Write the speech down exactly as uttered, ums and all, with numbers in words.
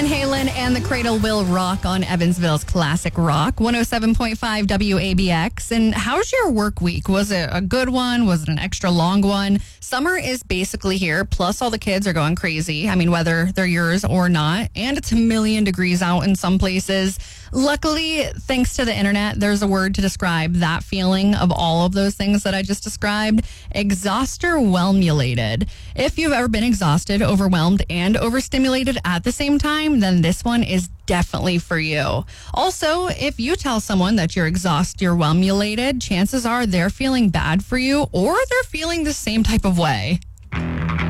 Van Halen and the Cradle Will Rock on Evansville's Classic Rock, one oh seven point five W A B X. And how's your work week? Was it a good one? Was it an extra long one? Summer is basically here, plus all the kids are going crazy. I mean, whether they're yours or not. And it's a million degrees out in some places. Luckily, thanks to the internet, there's a word to describe that feeling of all of those things that I just described. Exhauster-whelmulated. If you've ever been exhausted, overwhelmed, and overstimulated at the same time, then this one is definitely for you. Also, if you tell someone that you're exhausted, you're whelmulated, chances are they're feeling bad for you or they're feeling the same type of way.